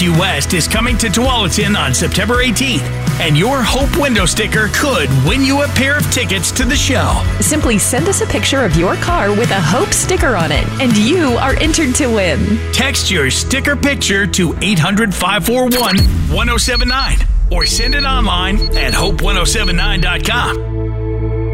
Energy West is coming to Tualatin on September 18th, and your Hope window sticker could win you a pair of tickets to the show. Simply send us a picture of your car with a Hope sticker on it, and you are entered to win. Text your sticker picture to 800-541-1079 or send it online at hope1079.com.